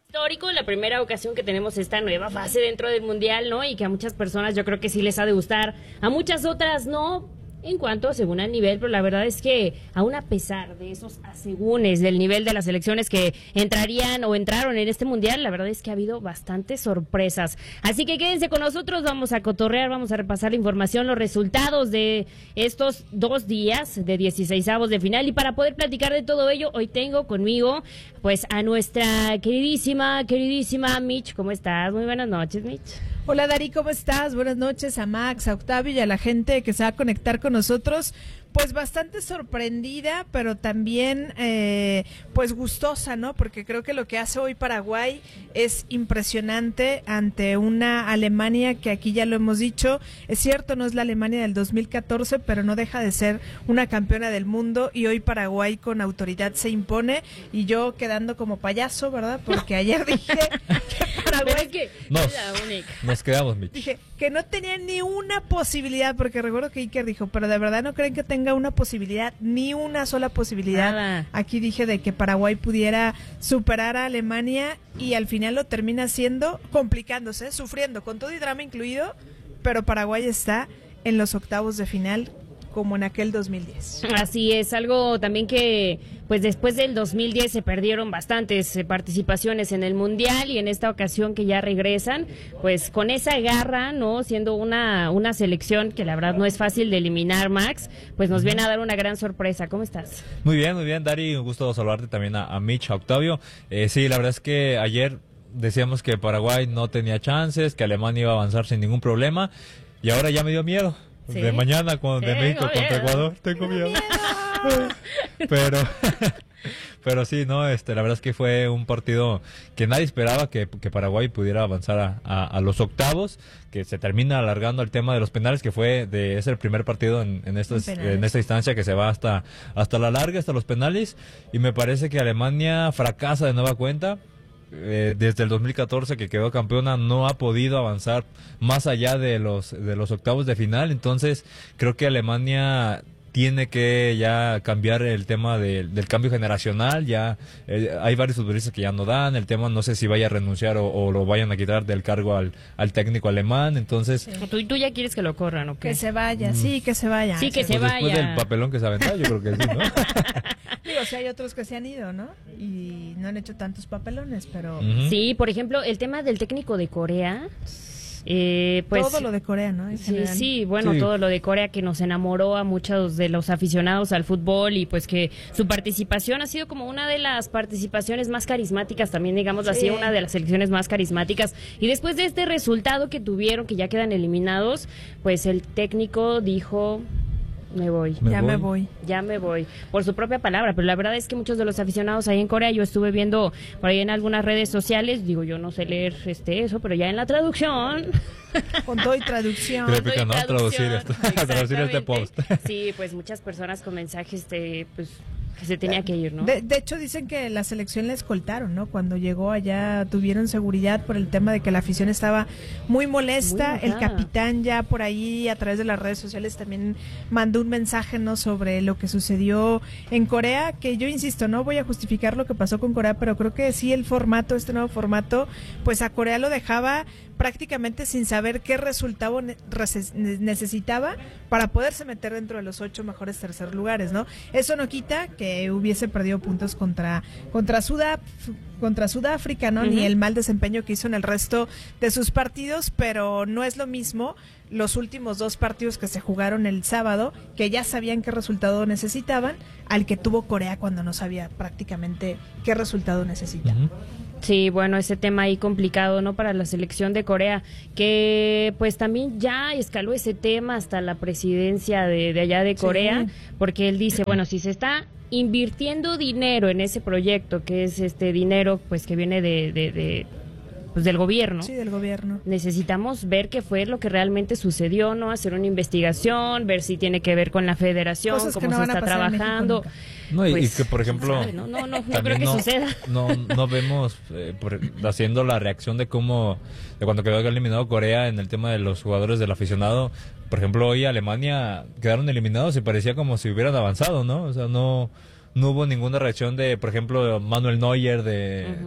Histórico, la primera ocasión que tenemos esta nueva fase dentro del Mundial, ¿no? Y que a muchas personas yo creo que sí les ha de gustar, a muchas otras no, en cuanto según el nivel, pero la verdad es que aún a pesar de esos asegúnes del nivel de las selecciones que entrarían o entraron en este Mundial, la verdad es que ha habido bastantes sorpresas. Así que quédense con nosotros, vamos a cotorrear, vamos a repasar la información, los resultados de estos 2 días de 16avos de final, y para poder platicar de todo ello, hoy tengo conmigo pues a nuestra queridísima Mitch. ¿Cómo estás? Muy buenas noches, Mitch. Hola Dari, ¿cómo estás? Buenas noches a Max, a Octavio y a la gente que se va a conectar con nosotros. Pues bastante sorprendida, pero también pues gustosa, ¿no? Porque creo que lo que hace hoy Paraguay es impresionante ante una Alemania que aquí ya lo hemos dicho, es cierto, no es la Alemania del 2014, pero no deja de ser una campeona del mundo, y hoy Paraguay con autoridad se impone, y yo quedando como payaso, ¿verdad? Porque ayer dije que Paraguay... Nos quedamos, Mitch. Dije que no tenía ni una posibilidad, porque recuerdo que Iker dijo, pero de verdad no creen que tenga una posibilidad, ni una sola posibilidad. Nada. Aquí dije de que Paraguay pudiera superar a Alemania, y al final lo termina haciendo, complicándose, sufriendo, con todo y drama incluido, pero Paraguay está en los octavos de final, como en aquel 2010. Así es, algo también que pues después del 2010 se perdieron bastantes participaciones en el Mundial, y en esta ocasión que ya regresan, pues con esa garra, ¿no? Siendo una selección que la verdad no es fácil de eliminar, Max, pues nos viene a dar una gran sorpresa. ¿Cómo estás? Muy bien, Dari, un gusto saludarte también a Mitch, a Octavio. Sí, la verdad es que ayer decíamos que Paraguay no tenía chances, que Alemania iba a avanzar sin ningún problema, y ahora ya me dio miedo. ¿Sí? De mañana de México contra Ecuador, tengo miedo. Pero sí, no, la verdad es que fue un partido que nadie esperaba que Paraguay pudiera avanzar a los octavos, que se termina alargando el tema de los penales, que es el primer partido en esta instancia que se va hasta la larga, hasta los penales, y me parece que Alemania fracasa de nueva cuenta. Desde el 2014 que quedó campeona no ha podido avanzar más allá de los octavos de final. Entonces creo que Alemania tiene que ya cambiar el tema del cambio generacional. Ya hay varios futbolistas que ya no dan el tema, no sé si vaya a renunciar o lo vayan a quitar del cargo al técnico alemán. Entonces ¿Tú ya quieres que lo corran o qué? Que se vaya, sí, que se vaya. Sí, que se pues vaya. Después del papelón que se aventó, yo creo que sí, ¿no? Digo, sí hay otros que se han ido, ¿no? Y no han hecho tantos papelones, pero... Sí, por ejemplo, el tema del técnico de Corea... pues todo lo de Corea, ¿no? Sí, bueno, todo lo de Corea que nos enamoró a muchos de los aficionados al fútbol, y pues que su participación ha sido como una de las participaciones más carismáticas también, digamos así, una de las selecciones más carismáticas. Y después de este resultado que tuvieron, que ya quedan eliminados, pues el técnico dijo... Me voy, por su propia palabra, pero la verdad es que muchos de los aficionados ahí en Corea, yo estuve viendo por ahí en algunas redes sociales, digo, yo no sé leer eso, pero ya en la traducción... Con todo y traducción. Traducir este post. Sí, pues muchas personas con mensajes de, pues, que se tenía que ir, ¿no? De hecho, dicen que la selección la escoltaron, ¿no? Cuando llegó allá tuvieron seguridad por el tema de que la afición estaba muy molesta. El capitán ya por ahí a través de las redes sociales también mandó un mensaje, ¿no? Sobre lo que sucedió en Corea, que yo insisto, no voy a justificar lo que pasó con Corea, pero creo que sí este nuevo formato, pues a Corea lo dejaba prácticamente sin saber qué resultado necesitaba para poderse meter dentro de los 8 mejores tercer lugares, ¿no? Eso no quita que hubiese perdido puntos contra Sudáfrica, ¿no? Ni el mal desempeño que hizo en el resto de sus partidos, pero no es lo mismo los últimos 2 partidos que se jugaron el sábado, que ya sabían qué resultado necesitaban, al que tuvo Corea cuando no sabía prácticamente qué resultado necesitaba. Sí, bueno, ese tema ahí complicado, ¿no? Para la selección de Corea, que pues también ya escaló ese tema hasta la presidencia de allá de Corea, porque él dice, bueno, si se está invirtiendo dinero en ese proyecto, que es dinero pues que viene pues del gobierno. Sí, del gobierno. Necesitamos ver qué fue lo que realmente sucedió, ¿no? Hacer una investigación, ver si tiene que ver con la federación, cosas cómo se está trabajando. No, pues, y que por ejemplo, no creo que suceda. No vemos haciendo la reacción de cuando quedó eliminado Corea en el tema de los jugadores del aficionado. Por ejemplo, hoy Alemania quedaron eliminados y parecía como si hubieran avanzado, ¿no? O sea, no hubo ninguna reacción de, por ejemplo, Manuel Neuer, de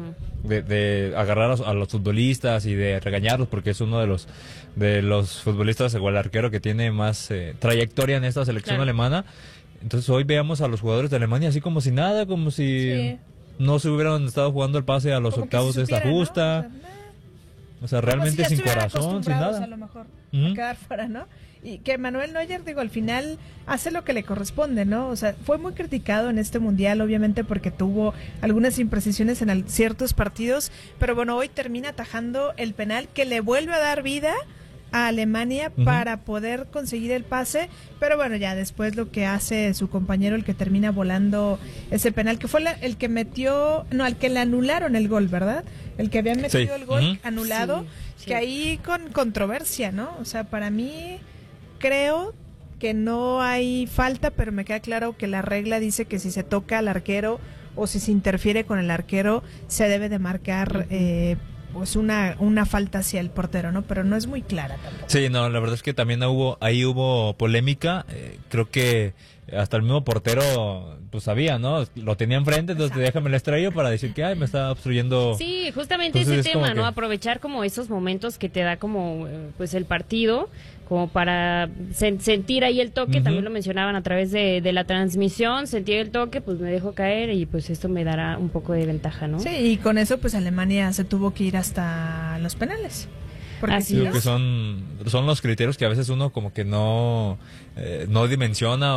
de agarrar a los futbolistas y de regañarlos, porque es uno de los futbolistas o el arquero que tiene más trayectoria en esta selección alemana. Entonces hoy veamos a los jugadores de Alemania así como si nada, como si no se hubieran estado jugando el pase a los como octavos de esta justa. ¿No? O sea, realmente sin corazón, sin nada. A lo mejor a quedar fuera, ¿no? Y que Manuel Neuer, digo, al final hace lo que le corresponde, ¿no? O sea, fue muy criticado en este mundial, obviamente, porque tuvo algunas imprecisiones en ciertos partidos, pero bueno, hoy termina atajando el penal que le vuelve a dar vida a Alemania para poder conseguir el pase, pero bueno, ya después lo que hace su compañero, el que termina volando ese penal, que fue el que metió, no, al que le anularon el gol, ¿verdad? El que habían metido el gol anulado, que ahí con controversia, ¿no? O sea, para mí creo que no hay falta, pero me queda claro que la regla dice que si se toca al arquero o si se interfiere con el arquero, se debe de marcar pues una falta hacia el portero, ¿no? Pero no es muy clara tampoco. Sí, no, la verdad es que también hubo polémica. Creo que hasta el mismo portero pues sabía, ¿no? Lo tenía enfrente, entonces déjame el estrello para decir que me está obstruyendo. Sí, justamente entonces, ese tema, ¿no? Aprovechar como esos momentos que te da como pues el partido, como para sentir ahí el toque, también lo mencionaban a través de la transmisión, sentir el toque, pues me dejo caer y pues esto me dará un poco de ventaja, ¿no? Sí, y con eso pues Alemania se tuvo que ir hasta los penales. Así es. Que son los criterios que a veces uno como que no dimensiona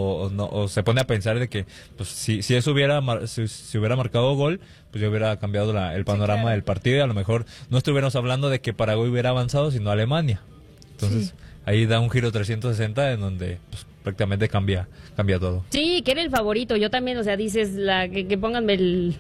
o se pone a pensar de que pues si eso hubiera marcado gol, pues yo hubiera cambiado el panorama del partido y a lo mejor no estuviéramos hablando de que Paraguay hubiera avanzado, sino Alemania. Entonces ahí da un giro 360 en donde pues, prácticamente cambia todo. Sí, que era el favorito. Yo también, o sea, dices que pónganme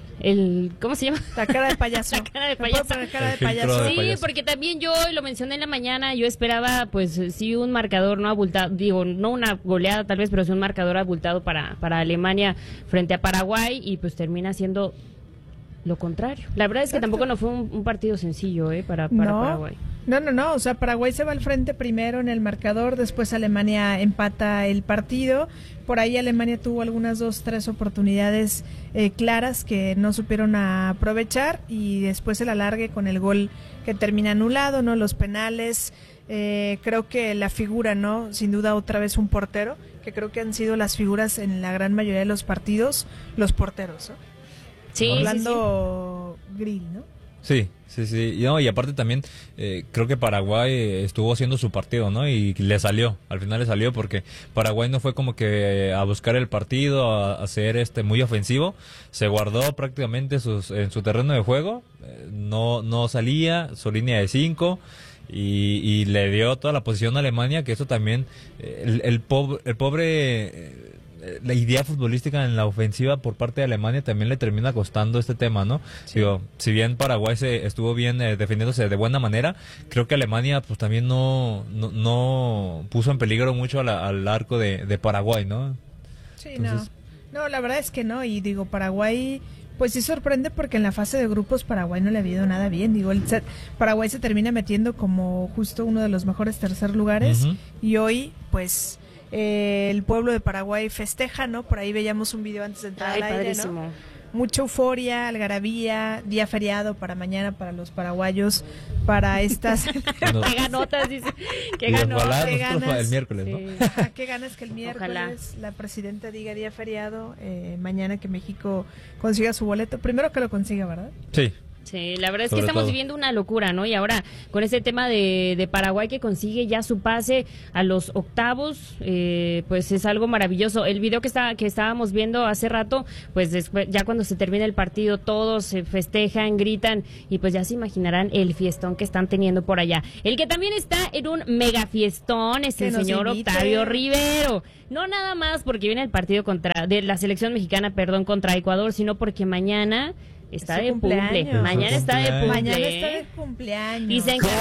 el ¿cómo se llama? La cara de payaso. La cara de payaso. Sí, porque también yo lo mencioné en la mañana, yo esperaba pues sí un marcador no abultado, digo, no una goleada tal vez, pero sí un marcador abultado para Alemania frente a Paraguay y pues termina siendo lo contrario. La verdad es que tampoco no fue un partido sencillo para Paraguay. No, o sea, Paraguay se va al frente primero en el marcador, después Alemania empata el partido, por ahí Alemania tuvo algunas 2-3 oportunidades claras que no supieron aprovechar y después el alargue con el gol que termina anulado, ¿no? Los penales, creo que la figura, ¿no? Sin duda otra vez un portero, que creo que han sido las figuras en la gran mayoría de los partidos, los porteros, ¿no? Sí, Orlando Grill, ¿no? Sí. Y aparte también creo que Paraguay estuvo haciendo su partido, ¿no? Y le salió, al final le salió porque Paraguay no fue como que a buscar el partido, a ser muy ofensivo, se guardó prácticamente en su terreno de juego, no salía, su línea de 5 y le dio toda la posición a Alemania, que eso también, el pobre la idea futbolística en la ofensiva por parte de Alemania también le termina costando este tema, ¿no? Sí. Digo, si bien Paraguay estuvo bien defendiéndose de buena manera, creo que Alemania pues también no puso en peligro mucho al arco de Paraguay, ¿no? Sí, entonces, no, la verdad es que no, y digo, Paraguay pues sí sorprende porque en la fase de grupos Paraguay no le ha ido nada bien, digo, Paraguay se termina metiendo como justo uno de los mejores tercer lugares y hoy pues el pueblo de Paraguay festeja, ¿no? Por ahí veíamos un video antes de entrar al aire, ¿no? Mucha euforia, algarabía, día feriado para mañana para los paraguayos, para estas qué ganotas, dice, qué ganas el miércoles, ¿no? Qué ganas que el miércoles la presidenta diga día feriado, mañana que México consiga su boleto, primero que lo consiga, ¿verdad? Sí, la verdad es que estamos viviendo una locura, ¿no? Y ahora con ese tema de Paraguay que consigue ya su pase a los octavos, pues es algo maravilloso. El video que estábamos viendo hace rato, pues después, ya cuando se termina el partido, todos se festejan, gritan y pues ya se imaginarán el fiestón que están teniendo por allá. El que también está en un mega fiestón es el señor Octavio Rivero. No nada más porque viene el partido de la selección mexicana, contra Ecuador, sino porque mañana está de cumpleaños. Mañana está de cumpleaños. Dicen que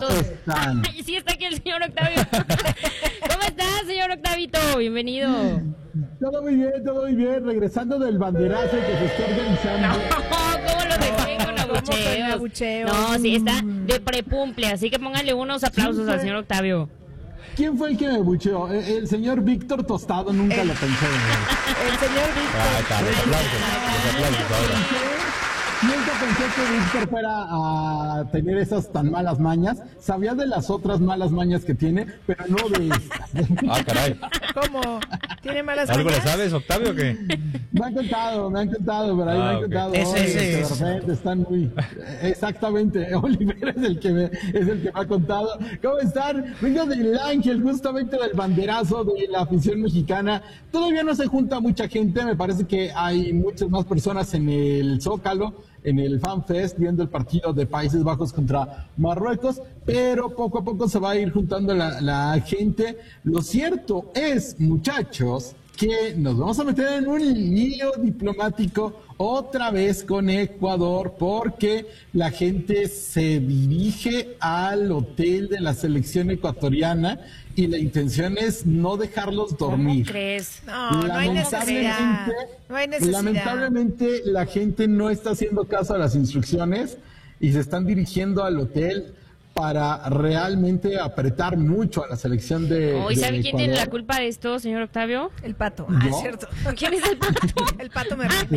sí está aquí el señor Octavio. ¿Cómo estás, señor Octavito? Bienvenido. Todo muy bien. Regresando del banderazo que se está organizando. No, ¿cómo lo dejé con abucheos? No, sí, está de prepumple, así que pónganle unos aplausos al señor Octavio. ¿Quién fue el que me bucheó? El señor Víctor Tostado, nunca lo pensé. El señor Víctor. Nunca pensé que Víctor fuera a tener esas tan malas mañas. Sabía de las otras malas mañas que tiene, pero no de estas. Ah, caray. ¿Cómo? ¿Tiene malas ¿Algo le mañas? sabes, Octavio, o qué? Me han contado, por ahí me han ok. contado. Ese, Oye, ese que de es. repente están muy... Exactamente, Oliver es el que me ha contado. ¿Cómo están? Vengo del Ángel, justamente del banderazo de la afición mexicana. Todavía no se junta mucha gente, me parece que hay muchas más personas en el Zócalo, en el FanFest, viendo el partido de Países Bajos contra Marruecos, pero poco a poco se va a ir juntando la gente. Lo cierto es, muchachos, que nos vamos a meter en un lío diplomático otra vez con Ecuador, porque la gente se dirige al hotel de la selección ecuatoriana y la intención es no dejarlos dormir. ¿Cómo crees? No hay necesidad. No hay necesidad. Lamentablemente la gente no está haciendo caso a las instrucciones y se están dirigiendo al hotel para realmente apretar mucho a la selección de ¿Y sabe quién tiene la Ecuador. culpa de esto, señor Octavio? El pato. ¿Yo? Es cierto. ¿Quién es el pato? El pato me ríe.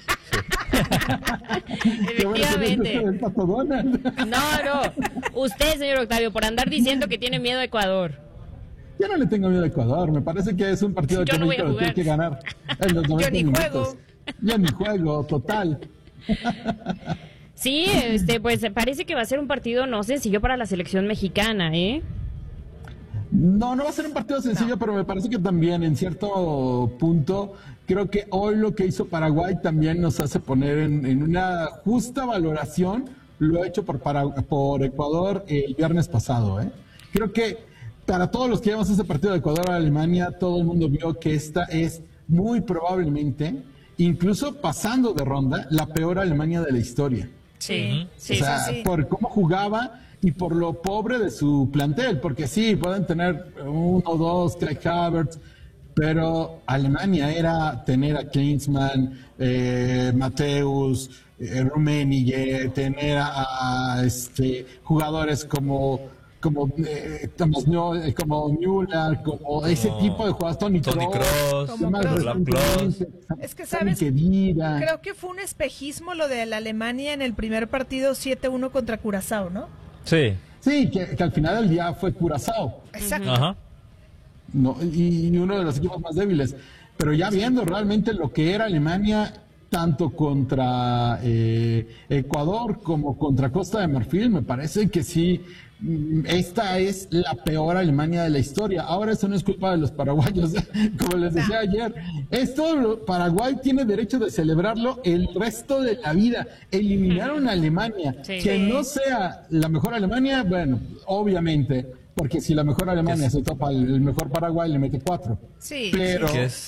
Qué bueno que Efectivamente. no es el Pato Donald. No. Usted, señor Octavio, por andar diciendo que tiene miedo a Ecuador. Yo no le tengo miedo a Ecuador, me parece que es un partido Yo que no voy a México tiene jugar. que ganar en los 90 ni minutos. juego. Yo ni juego, total. Sí, pues parece que va a ser un partido no sencillo para la selección mexicana, ¿eh? No va a ser un partido sencillo, pero me parece que también en cierto punto creo que hoy lo que hizo Paraguay también nos hace poner en una justa valoración lo hecho por Ecuador el viernes pasado. Creo que para todos los que llevamos ese partido de Ecuador a Alemania, todo el mundo vio que esta es muy probablemente, incluso pasando de ronda, la peor Alemania de la historia. Sí, O sea, por cómo jugaba y por lo pobre de su plantel, porque sí, pueden tener uno o dos, Kai Havertz, pero Alemania era tener a Klinsmann, Mateus, Rummenigge, tener a jugadores como Müller, como ese tipo de jugadores, Toni Kroos, Como Kroos. Es que, ¿sabes? Creo que fue un espejismo lo de la Alemania en el primer partido 7-1 contra Curazao, ¿no? Sí. Sí, que al final del día fue Curazao. Exacto. Ajá. No, y uno de los equipos más débiles. Pero ya viendo realmente lo que era Alemania, tanto contra Ecuador como contra Costa de Marfil, me parece que sí, esta es la peor Alemania de la historia. Ahora eso no es culpa de los paraguayos, como les decía ayer. Paraguay tiene derecho de celebrarlo el resto de la vida. Eliminaron a Alemania. Sí. Que no sea la mejor Alemania, bueno, obviamente, porque si la mejor Alemania se topa el mejor Paraguay, le mete 4. Sí. Pero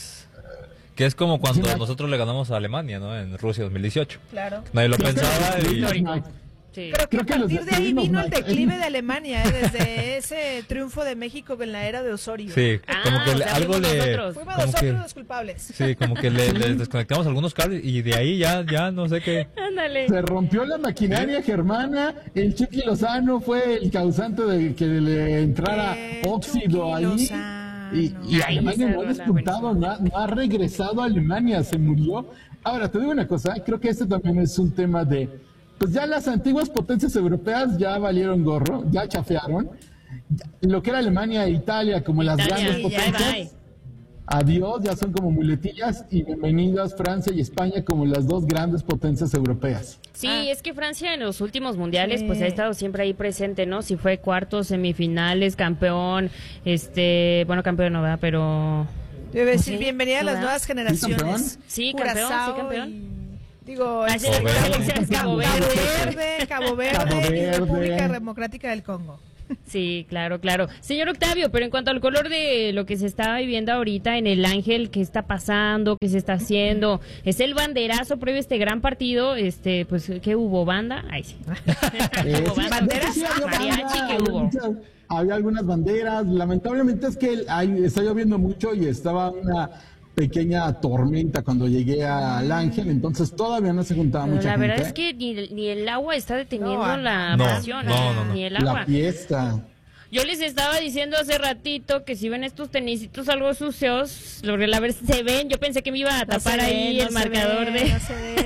Que es como cuando nosotros le ganamos a Alemania, ¿no? En Rusia 2018. Claro. Nadie lo pensaba y... Histórico. Sí. Pero que a Creo que los partir de ahí destruimos, vino el Mike. declive de Alemania, desde ese triunfo de México en la era de Osorio. Sí, como que o sea, algo fuimos le... nosotros. Fuimos como nosotros que- los culpables. Sí, como que le desconectamos algunos cables y de ahí ya no sé qué. Ándale. se rompió la maquinaria germana, el Chucky Lozano fue el causante de que le entrara óxido Chucky ahí. Lozano. Y Ay, Alemania esa no ha rola, despuntado, no ha regresado a Alemania, se murió. Ahora, te digo una cosa, creo que este también es un tema de, pues ya las antiguas potencias europeas ya valieron gorro, ya chafearon. Lo que era Alemania e Italia como las Italia, grandes ya potencias, adiós, ya son como muletillas, y bienvenidas Francia y España como las dos grandes potencias europeas. Sí, es que Francia en los últimos mundiales Sí. pues ha estado siempre ahí presente, ¿no? Si fue cuartos, semifinales, campeón, bueno, campeón no, ¿verdad? Pero Debe decir, Sí, bienvenida a las ¿verdad? nuevas generaciones. Sí, campeón, Curazao sí, campeón. y- Digo, Ah, sí, Cabo Verde. selecciones Cabo Verde. Cabo Verde Cabo y Verde. República Democrática del Congo. Sí, claro. Señor Octavio, pero en cuanto al color de lo que se está viviendo ahorita en el Ángel, ¿qué está pasando? ¿Qué se está haciendo? ¿Es el banderazo previo a este gran partido? Pues, ¿qué hubo? ¿Banda? Ay, sí. ¿Hubo Sí, banda? ¿Banderas? sí, había Mariachi, banda, ¿qué hubo? había algunas banderas. Lamentablemente es que está lloviendo mucho y estaba una pequeña tormenta cuando llegué al Ángel, entonces todavía no se juntaba Pero mucha la gente. verdad es que ni el agua está deteniendo No, la no, pasión, no. ni el La agua. fiesta. Yo les estaba diciendo hace ratito que si ven estos tenisitos algo sucios, porque la verdad se ven, yo pensé que me iba a tapar ahí el marcador de... No se ve.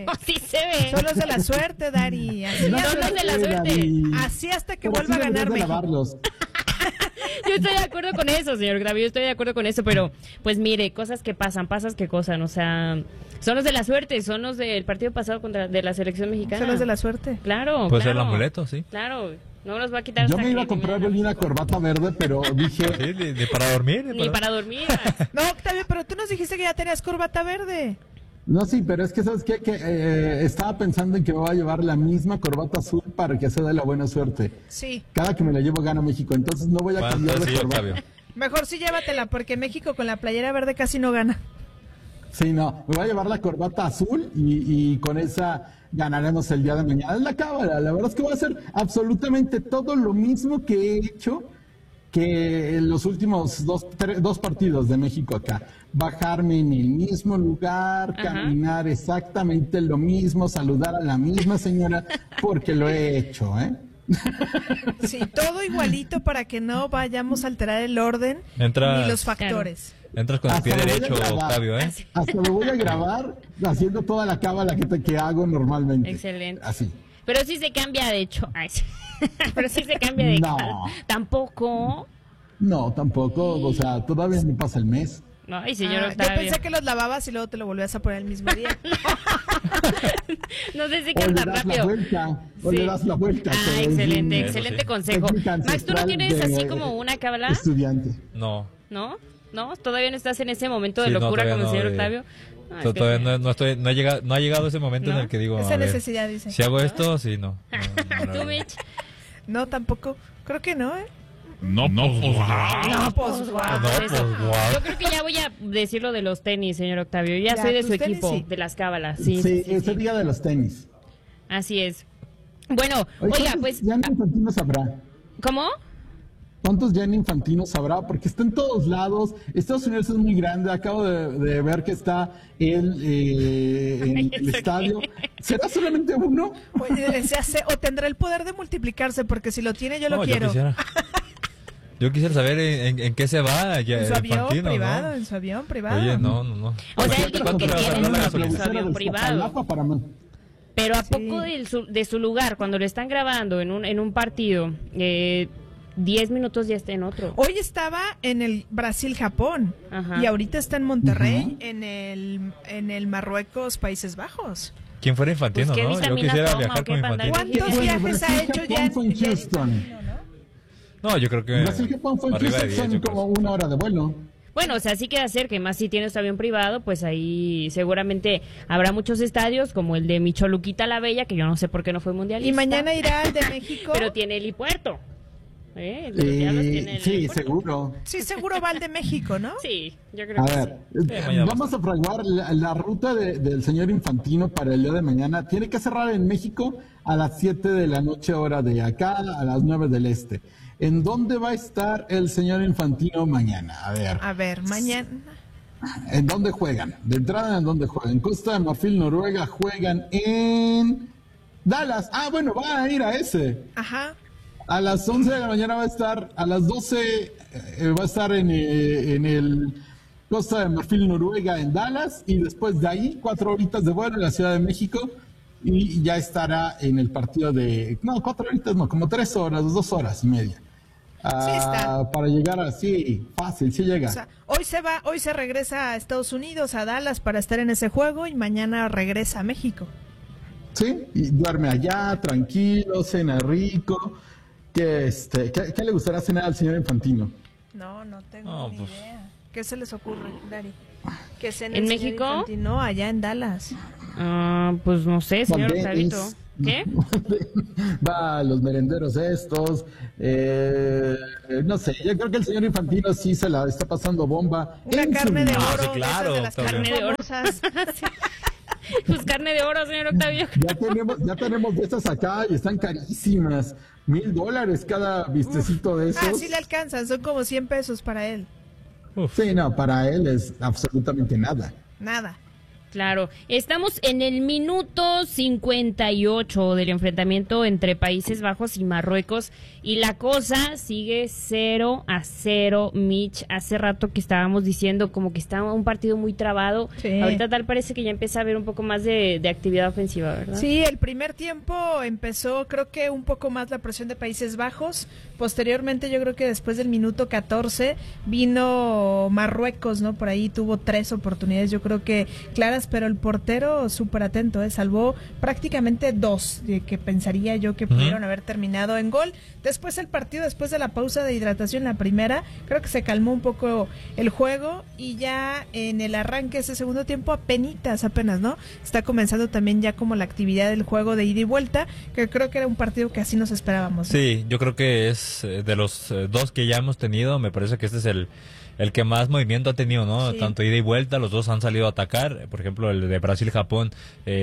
sí se ve. Son los de la suerte, Dari. Así, No, son los de la suerte. así hasta que Pero vuelva a sí ganar deberías de México. lavarlos. Yo estoy de acuerdo con eso, señor Octavio, yo estoy de acuerdo con eso, pero pues mire, cosas que pasan, pasas que cosas, o sea, son los de la suerte, son los del partido pasado contra de la selección mexicana. Son los de la suerte. Claro, Puede ser claro. el amuleto, sí. Claro, no los va a quitar Yo hasta me iba a que comprar termine una corbata verde, pero dije, Sí, ni para dormir. Ni para dormir. No, Octavio, pero tú nos dijiste que ya tenías corbata verde. no, sí, pero es que, ¿sabes qué? Que estaba pensando en que me voy a llevar la misma corbata azul para que se dé la buena suerte. Sí. Cada que me la llevo gano México, entonces no voy a cambiar ¿Cuánto de sí, corbata. Octavio? Mejor sí llévatela, porque México con la playera verde casi no gana. Sí, no, me voy a llevar la corbata azul y con esa ganaremos el día de mañana. Es la cábala, la verdad es que voy a hacer absolutamente todo lo mismo que he hecho que en los últimos dos partidos de México acá. Bajarme en el mismo lugar, Ajá. caminar exactamente lo mismo, saludar a la misma señora, porque lo he hecho, ¿eh? Sí, todo igualito para que no vayamos a alterar el orden Entras- ni los factores. Entras con el pie Hasta me voy a derecho, grabar. Octavio, ¿eh? Hasta me voy a grabar haciendo toda la cábala que hago normalmente. Excelente. Así. Pero sí se cambia de hecho. Ay, sí. Pero sí se cambia de No. cara. Tampoco. No, tampoco, o sea, todavía no pasa el mes. No, ay, señor Yo Octavio. pensé que los lavabas y luego te lo volvías a poner el mismo día. No sé si O que le anda das la rápido. vuelta, o Sí. le das la vuelta. Ah, que es excelente, un Eso excelente sí. consejo. técnica Max, ¿tú no ancestral tienes de así como una cábala? Estudiante. No. ¿No? ¿No? ¿Todavía no estás en ese momento de Sí, no, locura todavía como el no, señor de- Octavio? Ah, es que- Todavía no ha llegado ese momento ¿No? en el que digo, Esa a ver, necesidad, dice. si hago esto, sí, no. ¿Tú, no. Mitch? No, tampoco. Creo que no, ¿eh? No, pues guau, No, eso. pues, guau. Yo creo que ya voy a decir lo de los tenis, señor Octavio. Ya Ya, soy de tus su tenis, equipo, sí. de las cábalas. Sí, Sí, sí, ese sí. día de los tenis. Así es. Bueno, Oye, oiga, ¿cuántos pues, Gianni Infantino sabrá? ¿cómo? ¿Cuántos Gianni Infantino sabrá? Porque está en todos lados. Estados Unidos es muy grande. Acabo de ver que está él en Ay, el ¿eso estadio. qué? ¿Será solamente uno? O tendrá el poder de multiplicarse, porque si lo tiene, yo lo No, quiero. Yo quisiera saber en qué se va ya En su avión Infantino, privado, ¿no? en su avión privado. Oye, no. O sea, él dijo ¿Cuánto que le va a tiene sacar la su gasolina? avión privado. Pero ¿a Sí. poco de su lugar, cuando lo están grabando en un partido, 10 minutos ya está en otro? Hoy estaba en el Brasil-Japón Ajá. y ahorita está en Monterrey, en el Marruecos-Países Bajos. ¿Quién fuera Infantino, Pues, ¿qué no? Yo vitaminas quisiera toma viajar o qué con para andar Infantino. ¿Cuántos viajes ha hecho ya? Fue en Houston. No, yo creo que Brasil-Japón fue en arriba de Houston, 10, son yo creo. como una hora de vuelo. Bueno, o sea, sí queda cerca, y más si tienes avión privado, pues ahí seguramente habrá muchos estadios, como el de Micholuquita la Bella, que yo no sé por qué no fue mundialista. Y mañana irá al de México. Pero tiene helipuerto. Los diablos tienen el Sí, helipuerto. seguro. Sí, seguro va al de México, ¿no? Sí, yo creo A que ver, sí. mañana vamos a fraguar la ruta del señor Infantino para el día de mañana. Tiene que cerrar en México a las 7 de la noche, hora de acá, a las 9 del este. ¿En dónde va a estar el señor Infantino mañana? A ver, mañana. ¿En dónde juegan? De entrada, ¿en dónde juegan? En Costa de Marfil, Noruega, juegan en Dallas. Ah, bueno, van a ir a ese. Ajá. A las 11 de la mañana va a estar, a las 12 va a estar en el Costa de Marfil, Noruega, en Dallas, y después de ahí, 4 horitas de vuelo en la Ciudad de México, y ya estará en el partido de, no, 4 horitas no, como 3 horas, 2 horas y media. está. Para llegar así, fácil, sí llega. O sea, hoy se regresa a Estados Unidos, a Dallas, para estar en ese juego y mañana regresa a México. Sí, y duerme allá, tranquilo, cena rico. ¿Qué le gustaría cenar al señor Infantino? No tengo No, ni pues. idea. ¿Qué se les ocurre, Dari? ¿Que cene ¿En el señor México? Infantino allá en Dallas? Ah, pues no sé, señor Con Octavito. Dennis. ¿Qué? Va a los merenderos estos. No sé, yo creo que el señor Infantino sí se la está pasando bomba. Una en carne de su- oro, sí, de claro, esas de las Octavio. carnes Carne de oro. famosas. Pues carne de oro, señor Octavio. Ya tenemos de estas acá y están carísimas. $1,000 cada vistecito de esos. Ah, sí le alcanzan, son como 100 pesos para él. Uf. Sí, no, para él es absolutamente nada. Nada. Claro, estamos en el minuto 58 del enfrentamiento entre Países Bajos y Marruecos y la cosa sigue 0-0, Mitch. Hace rato que estábamos diciendo como que estaba un partido muy trabado. Sí. Ahorita tal parece que ya empieza a haber un poco más de actividad ofensiva, ¿verdad? Sí, el primer tiempo empezó creo que un poco más la presión de Países Bajos. Posteriormente yo creo que después del minuto 14 vino Marruecos, ¿no? Por ahí tuvo 3 oportunidades, yo creo que claras, pero el portero súper atento, salvó prácticamente 2 que pensaría yo que pudieron haber terminado en gol. Después el partido, después de la pausa de hidratación, la primera, creo que se calmó un poco el juego y ya en el arranque de ese segundo tiempo apenas, ¿no? Está comenzando también ya como la actividad del juego de ida y vuelta, que creo que era un partido que así nos esperábamos, ¿no? Sí, yo creo que es de los 2 que ya hemos tenido, me parece que este es el que más movimiento ha tenido, ¿no? Sí. Tanto ida y vuelta, los dos han salido a atacar. Por ejemplo, el de Brasil-Japón,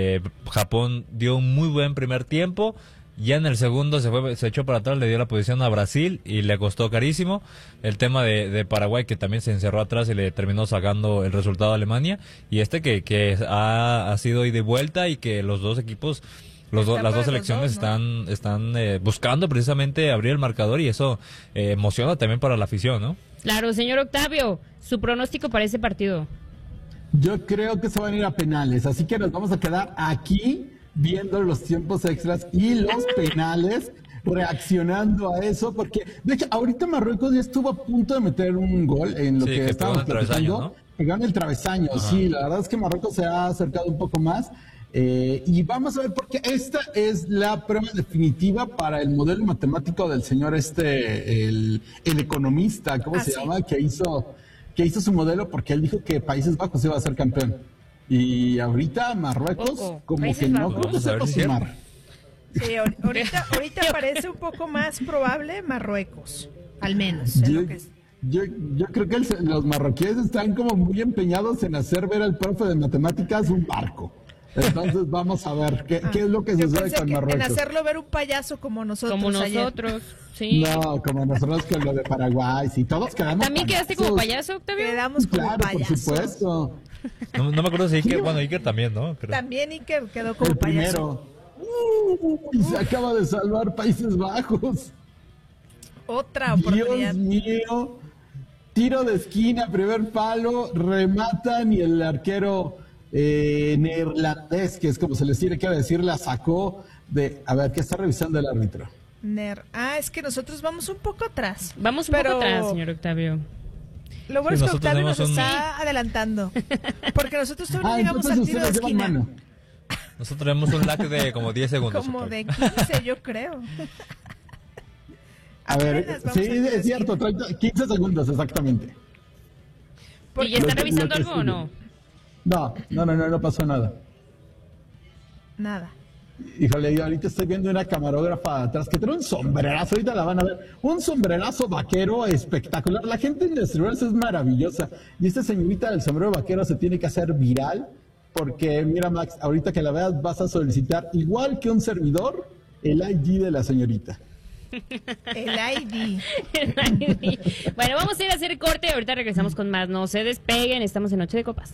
Japón dio un muy buen primer tiempo. Ya en el segundo se echó para atrás, le dio la posición a Brasil y le costó carísimo. El tema de Paraguay, que también se encerró atrás y le terminó sacando el resultado a Alemania. Y que ha sido ida y vuelta y que los dos equipos... las dos selecciones, ¿no? están buscando precisamente abrir el marcador y eso emociona también para la afición, ¿no? Claro, señor Octavio, su pronóstico para ese partido. Yo creo que se van a ir a penales, así que nos vamos a quedar aquí viendo los tiempos extras y los penales, reaccionando a eso, porque de hecho ahorita Marruecos ya estuvo a punto de meter un gol en lo que estábamos platicando, ¿no? Pegaron el travesaño. Ajá. Sí, la verdad es que Marruecos se ha acercado un poco más. Y vamos a ver, porque esta es la prueba definitiva para el modelo matemático del señor el economista, ¿cómo se llama? Que hizo su modelo, porque él dijo que Países Bajos iba a ser campeón. Y ahorita Marruecos como Países que no creo que sepa sumar. Sí, ahorita parece un poco más probable Marruecos, al menos. Yo creo que los marroquíes están como muy empeñados en hacer ver al profe de matemáticas un barco. Entonces vamos a ver qué es lo que sucede con Marruecos. En hacerlo ver un payaso como nosotros. Como nosotros, ayer. Sí. No, como nosotros con lo de Paraguay, sí, todos quedamos. ¿También payasos. quedaste como payaso, Octavio? Quedamos como claro, payasos. Por supuesto. No me acuerdo si Iker, bueno, Iker también, ¿no? Pero... También Iker quedó como payaso. Y se acaba de salvar Países Bajos. Otra oportunidad. Dios mío. Tiro de esquina, primer palo, rematan y el arquero neerlandés, que es como se les tiene que decir, la sacó de... A ver, ¿qué está revisando el árbitro? Es que nosotros vamos un poco atrás. Vamos un poco atrás, señor Octavio. Lo bueno es que Octavio nos está adelantando. Porque nosotros todavía no llegamos al tiro de esquina. Nosotros tenemos un lag de como 10 segundos. Como Octavio. De 15, yo creo. A ver, sí, es cierto, 15 segundos exactamente. ¿Y ya está revisando algo o no? No pasó nada. Nada. Híjole, yo ahorita estoy viendo una camarógrafa atrás que tiene un sombrerazo, ahorita la van a ver, un sombrerazo vaquero espectacular. La gente en los celulares es maravillosa y esta señorita del sombrero vaquero se tiene que hacer viral porque, mira Max, ahorita que la veas vas a solicitar, igual que un servidor, el ID de la señorita. El ID. Bueno, vamos a ir a hacer corte, ahorita regresamos con más. No se despeguen, estamos en Noche de Copas.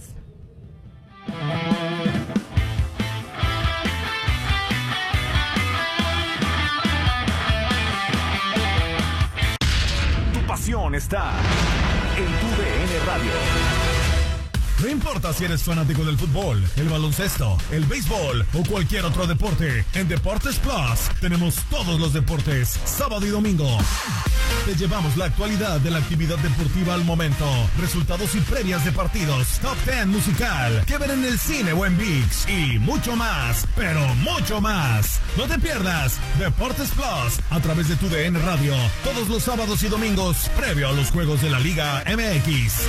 Tu pasión está en tu DN Radio. No importa si eres fanático del fútbol, el baloncesto, el béisbol o cualquier otro deporte, en Deportes Plus tenemos todos los deportes, sábado y domingo. Te llevamos la actualidad de la actividad deportiva al momento, resultados y previas de partidos, top 10 musical, que ver en el cine o en ViX y mucho más, pero mucho más. No te pierdas Deportes Plus a través de tu DN Radio, todos los sábados y domingos, previo a los juegos de la Liga MX.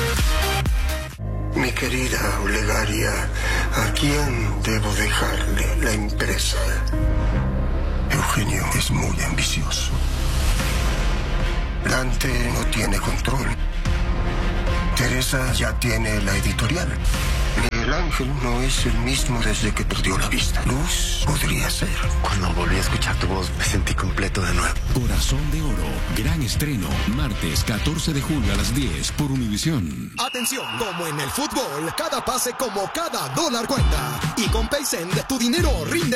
Mi querida Olegaria, ¿a quién debo dejarle la empresa? Eugenio es muy ambicioso. Dante no tiene control. Teresa ya tiene la editorial. Miguel Miguel Ángel no es el mismo desde que perdió la vista. Luz podría ser. Cuando volví a escuchar tu voz, me sentí completo de nuevo. Corazón de Oro, gran estreno, martes 14 de julio a las 10 por Univisión. Atención, como en el fútbol, cada pase como cada dólar cuenta. Y con PaySend, tu dinero rinde